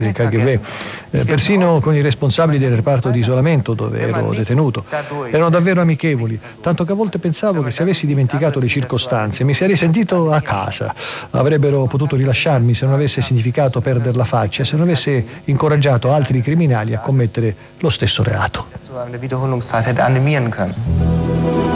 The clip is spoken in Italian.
del KGB, persino con i responsabili del reparto di isolamento dove ero detenuto. Erano davvero amichevoli, tanto che a volte pensavo che se avessi dimenticato le circostanze mi sarei sentito a casa. Avrebbero potuto rilasciarmi se non avesse significato perdere la faccia, se non avesse incoraggiato altri criminali a commettere lo stesso reato. Eine Wiederholungstat hätte animieren können.